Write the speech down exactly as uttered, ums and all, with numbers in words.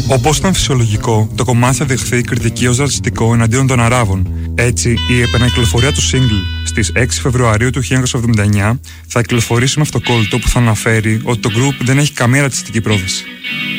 Όπως ήταν φυσιολογικό, το κομμάτι θα δεχθεί κριτική ως ρατσιστικό εναντίον των Αράβων. Έτσι, η επανακυκλοφορία του single στις έξι Φεβρουαρίου του χίλια εννιακόσια εβδομήντα εννιά θα κυκλοφορήσει με αυτοκόλλητο που θα αναφέρει ότι το group δεν έχει καμία ρατσιστική πρόθεση.